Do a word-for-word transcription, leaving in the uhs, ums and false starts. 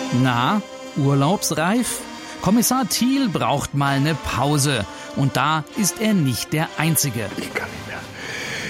Na, urlaubsreif? Kommissar Thiel braucht mal eine Pause. Und da ist er nicht der Einzige. Ich kann